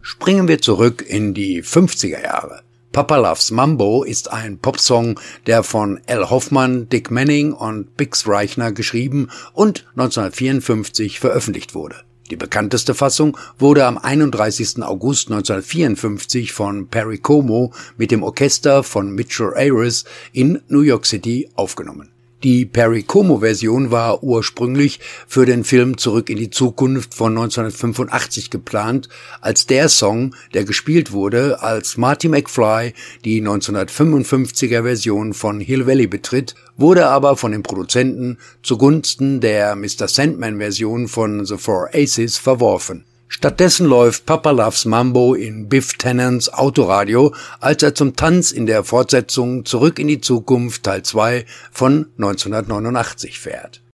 Springen wir zurück in die 50er Jahre. Papa Loves Mambo ist ein Popsong, der von Al Hoffman, Dick Manning und Bix Reichner geschrieben und 1954 veröffentlicht wurde. Die bekannteste Fassung wurde am 31. August 1954 von Perry Como mit dem Orchester von Mitchell Ayres in New York City aufgenommen. Die Perry Como-Version war ursprünglich für den Film Zurück in die Zukunft von 1985 geplant, als der Song, der gespielt wurde, als Marty McFly die 1955er Version von Hill Valley betritt, wurde aber von den Produzenten zugunsten der Mr. Sandman-Version von The Four Aces verworfen. Stattdessen läuft Papa Loves Mambo in Biff Tannens Autoradio, als er zum Tanz in der Fortsetzung Zurück in die Zukunft Teil 2 von 1989 fährt.